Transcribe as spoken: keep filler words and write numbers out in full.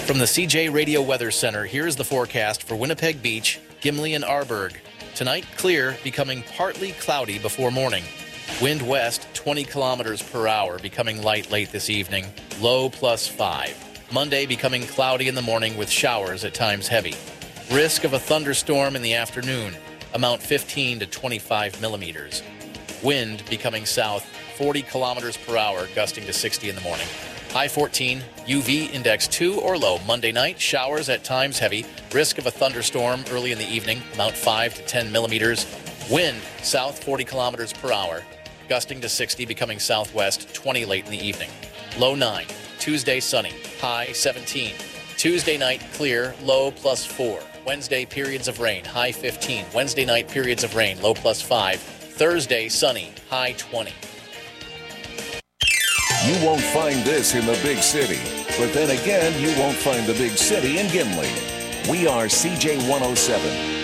From the C J Radio Weather Center, here's the forecast for Winnipeg Beach, Gimli, and Arborg. Tonight, clear, becoming partly cloudy before morning. Wind west, twenty kilometers per hour, becoming light late this evening. Low plus five. Monday, becoming cloudy in the morning with showers at times heavy. Risk of a thunderstorm in the afternoon. Amount fifteen to twenty-five millimeters. Wind becoming south, forty kilometers per hour, gusting to sixty in the morning. High fourteen, U V index two or low. Monday night, showers at times heavy. Risk of a thunderstorm early in the evening. Amount five to ten millimeters. Wind south forty kilometers per hour, gusting to sixty, becoming southwest twenty late in the evening. Low nine. Tuesday sunny. High seventeen. Tuesday night clear. Low plus four. Wednesday periods of rain. High fifteen. Wednesday night periods of rain. Low plus five. Thursday sunny. High twenty. You won't find this in the big city, but then again, you won't find the big city in Gimli. We are C J one oh seven.